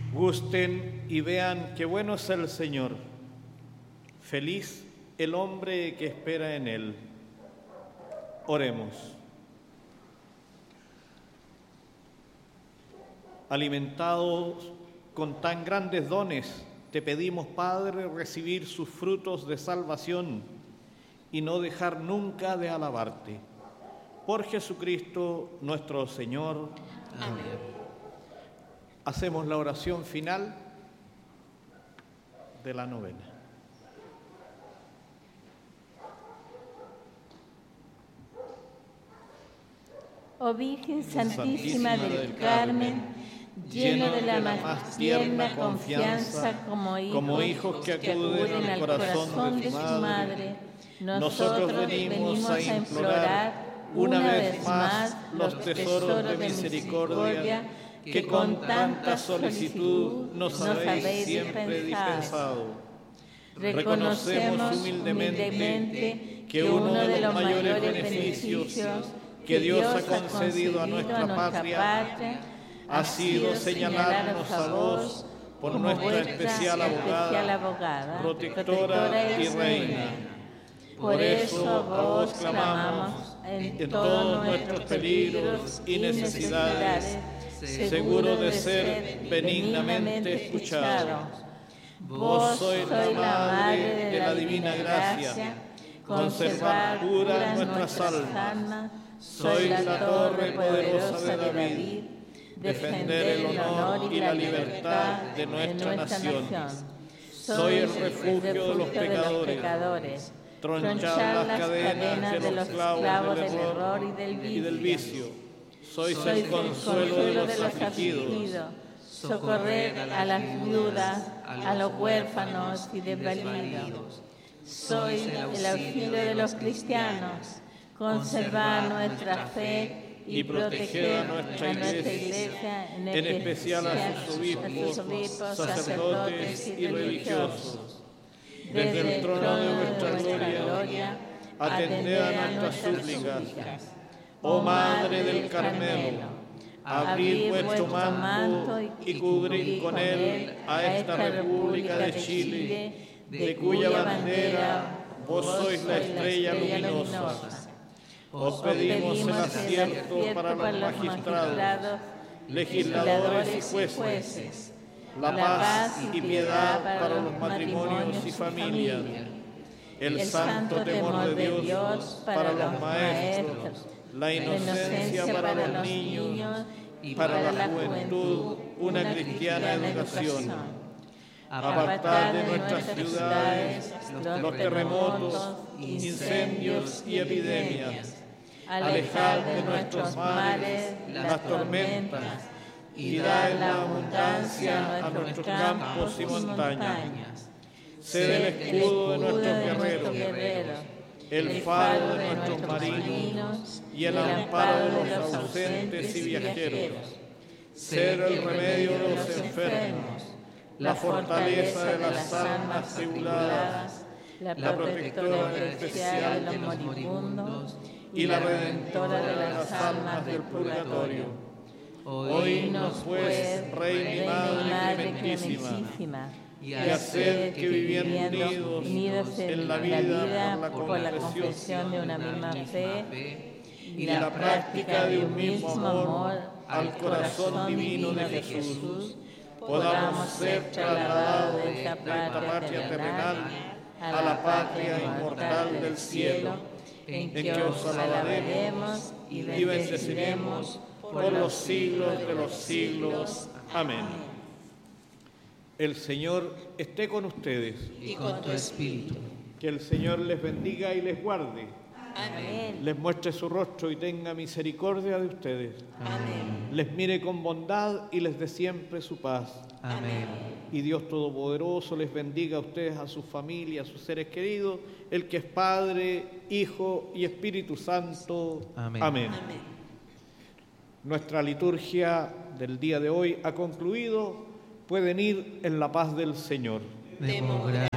Gusten y vean qué bueno es el Señor. Feliz el hombre que espera en Él. Oremos. Alimentados con tan grandes dones, te pedimos, Padre, recibir sus frutos de salvación y no dejar nunca de alabarte. Por Jesucristo nuestro Señor. Amén. Hacemos la oración final de la novena. Oh Virgen Santísima del Carmen, lleno de la más tierna confianza como hijos que acuden al corazón de su Madre, nosotros venimos a implorar una vez más los tesoros de misericordia que con tanta solicitud nos habéis siempre dispensado. Reconocemos humildemente que uno de los mayores beneficios que Dios ha concedido a nuestra patria ha sido señalarnos a vos por nuestra especial abogada, protectora y reina. Por eso a vos clamamos en todos nuestros peligros y necesidades, seguro de ser benignamente escuchados. Vos sois la Madre de la Divina Gracia, conservad puras nuestras almas. Sois la torre poderosa de David, defender el honor y la libertad de nuestra nación. Soy el refugio de los pecadores, tronchad las cadenas de los esclavos del error y del vicio. Sois el consuelo de los afligidos, socorred a las viudas, a los huérfanos y desvalidos. Sois el auxilio de los cristianos, conservad nuestra fe y proteged a nuestra Iglesia, en especial a sus obispos, sacerdotes y religiosos. Desde el trono de vuestra gloria, atended a nuestras súplicas. Oh Madre del Carmelo, abrid vuestro manto y cubrid con él a esta República de Chile, de cuya bandera vos sois la estrella luminosa. Os pedimos el acierto para los magistrados, legisladores y jueces, la paz y piedad para los matrimonios y familias, el santo temor de Dios para los maestros, la inocencia para los niños y para la juventud una cristiana educación. Apartad de nuestras ciudades los terremotos, incendios y epidemias. Alejad de nuestros mares las tormentas y dad la abundancia a nuestros campos y montañas. Sed el escudo de nuestros guerreros, el faro de nuestros marinos y el amparo de los ausentes y viajeros. Sed el remedio de los enfermos, la fortaleza de las almas tribuladas, la protectora especial de los moribundos y la redentora de las almas del purgatorio. Oídnos, pues, Reina y Madre clementísima, y haced que viviendo unidos en la vida por la confesión de una misma fe y la práctica de un mismo amor al corazón divino de Jesús, podamos ser trasladados de esta patria terrenal a la patria inmortal del cielo, en que os alabaremos y bendeciremos por los siglos de los siglos. Amén. El Señor esté con ustedes. Y con tu espíritu. Que el Señor les bendiga y les guarde. Amén. Les muestre su rostro y tenga misericordia de ustedes. Amén. Les mire con bondad y les dé siempre su paz. Amén. Y Dios Todopoderoso les bendiga a ustedes, a sus familias, a sus seres queridos, el que es Padre, Hijo y Espíritu Santo. Amén. Amén. Amén. Nuestra liturgia del día de hoy ha concluido. Pueden ir en la paz del Señor. Demos gracias.